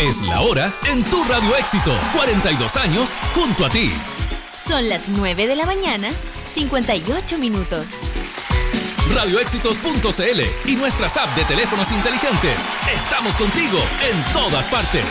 Es la hora en tu Radio Éxitos. 42 años junto a ti. Son las 9 de la mañana, 58 minutos. Radioéxitos.cl y nuestras apps de teléfonos inteligentes. Estamos contigo en todas partes.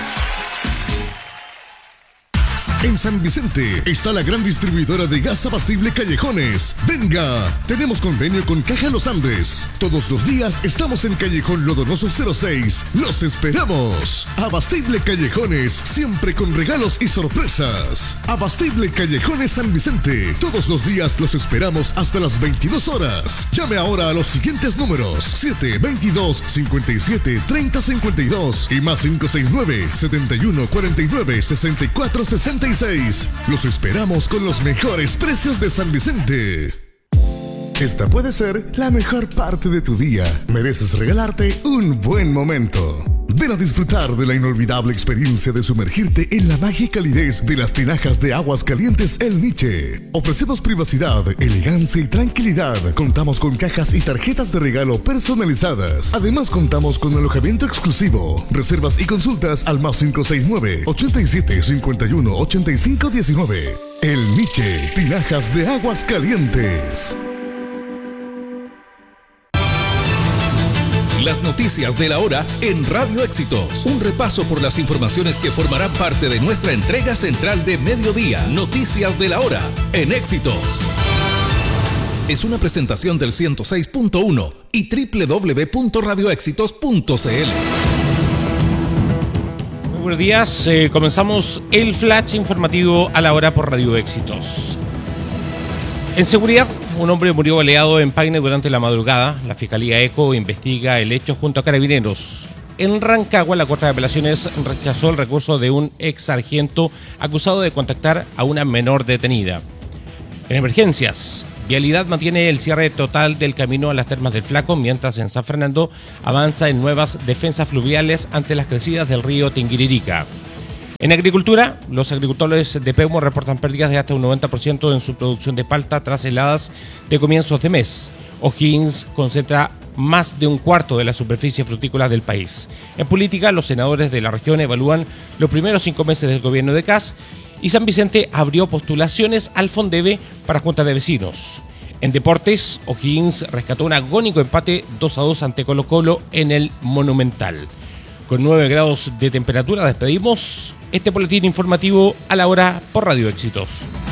En San Vicente está la gran distribuidora de gas Abastible Callejones. ¡Venga! Tenemos convenio con Caja Los Andes. Todos los días estamos en Callejón Lodonoso 06. ¡Los esperamos! Abastible Callejones, siempre con regalos y sorpresas. Abastible Callejones San Vicente. Todos los días los esperamos hasta las 22 horas. Llame ahora a los siguientes números: 722 57 30 52 y más 569 71 49 64 66. Los esperamos con los mejores precios de San Vicente. Esta puede ser la mejor parte de tu día. Mereces regalarte un buen momento. Ven a disfrutar de la inolvidable experiencia de sumergirte en la magia y calidez de las tinajas de aguas calientes El Niche. Ofrecemos privacidad, elegancia y tranquilidad. Contamos con cajas y tarjetas de regalo personalizadas. Además, contamos con alojamiento exclusivo. Reservas y consultas al más 569 87 51 85 19. El Niche, tinajas de aguas calientes. Las noticias de la hora en Radio Éxitos. Un repaso por las informaciones que formarán parte de nuestra entrega central de mediodía. Noticias de la hora en Éxitos. Es una presentación del 106.1 y www.radioéxitos.cl. Muy buenos días. Comenzamos el flash informativo a la hora por Radio Éxitos. En seguridad, un hombre murió baleado en Paine durante la madrugada. La Fiscalía ECO investiga el hecho junto a Carabineros. En Rancagua, la Corte de Apelaciones rechazó el recurso de un ex sargento acusado de contactar a una menor detenida. En emergencias, Vialidad mantiene el cierre total del camino a las Termas del Flaco, mientras en San Fernando avanza en nuevas defensas fluviales ante las crecidas del río Tinguiririca. En agricultura, los agricultores de Peumo reportan pérdidas de hasta un 90% en su producción de palta tras heladas de comienzos de mes. O'Higgins concentra más de un cuarto de la superficie frutícola del país. En política, los senadores de la región evalúan los primeros 5 meses del gobierno de Kast y San Vicente abrió postulaciones al Fondeve para junta de vecinos. En deportes, O'Higgins rescató un agónico empate 2-2 ante Colo-Colo en el Monumental. Con 9 grados de temperatura despedimos este boletín informativo a la hora por Radio Éxitos.